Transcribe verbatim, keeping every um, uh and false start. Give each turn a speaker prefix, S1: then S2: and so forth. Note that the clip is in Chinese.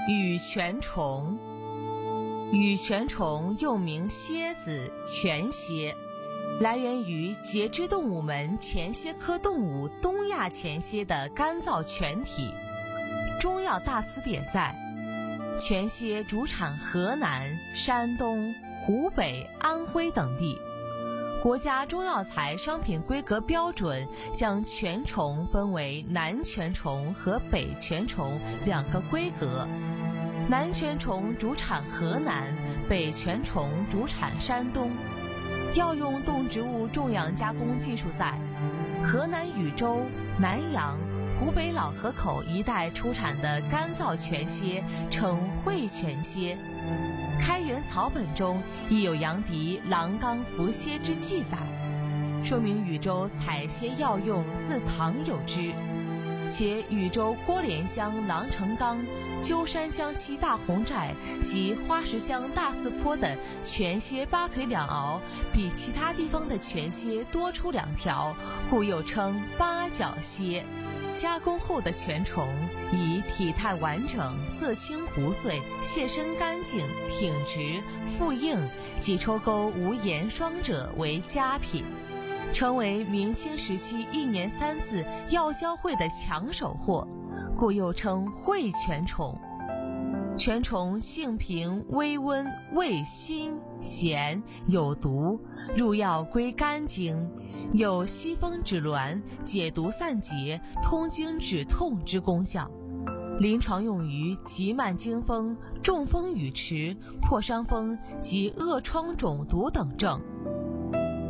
S1: 羽泉虫。羽泉虫又名蝎子、泉蝎，来源于节肢动物门前蝎科动物东亚前蝎的干燥泉体。中药大词典载，泉蝎主产河南、山东、湖北、安徽等地。国家中药材商品规格标准将泉虫分为南泉虫和北泉虫两个规格。南泉虫主产河南，北泉虫主产山东。药用动植物种养加工技术在河南禹州、南阳、湖北老河口一带出产的干燥泉蝎称会泉蝎。开元草本中亦有杨迪郎冈伏蝎之记载，说明禹州采蝎药用自唐有之。且禹州郭连乡郎城冈、鸠山乡西大红寨及花石乡大寺坡的泉蝎八腿两螯比其他地方的泉蝎多出两条，故又称八角蝎。加工后的泉虫以体态完整、色清无碎、蟹身干净、挺直、腹硬及抽沟无盐霜者为佳品，成为明清时期一年三次药交会的抢手货，故又称会泉虫。泉虫性平微温，味辛咸，有毒，入药归肝经，有息风止挛、解毒散结、通经止痛之功效。临床用于急慢惊风、中风语迟、破伤风及恶疮肿毒等症。